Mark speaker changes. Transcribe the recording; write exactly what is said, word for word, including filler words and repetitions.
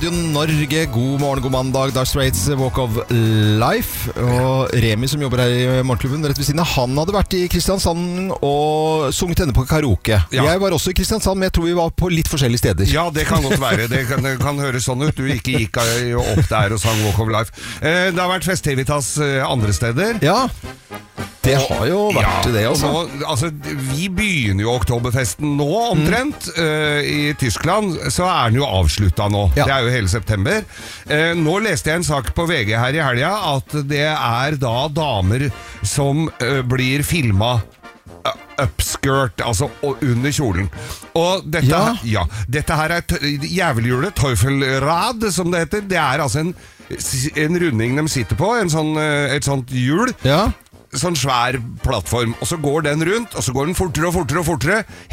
Speaker 1: Norge, god morgen, god mandag, Dire Straits Walk of Life. Og Remi som jobber her i morgenklubben rett ved siden av, han hadde vært i Kristiansand og sunget henne på karaoke. Ja. Jeg var også i Kristiansand, men jeg tror vi var på litt forskjellige steder.
Speaker 2: Ja, det kan godt være. Det kan, det kan høres sånn ut. Du ikke gikk opp der og sang Walk of Life. Det har vært festivitas andre steder.
Speaker 1: Ja, det har jo vært ja, det altså.
Speaker 2: Nå, altså. Vi begynner jo oktoberfesten nå omtrent mm. uh, I Tyskland, så er den jo avsluttet nå. Ja. Det er jo hele september. uh, Nå leste jeg en sak på V G her i helga at det er da damer som uh, blir filmet uh, upskirt, altså under kjolen. Og dette, ja. Ja, dette her er jævelhjulet, Teufelrad som det heter. Det er altså en, en runding de sitter på, en sånn, uh, et sånt hjul. Ja. Sånn svær plattform, og så går den rundt, og så går den fortere og fortere og fortere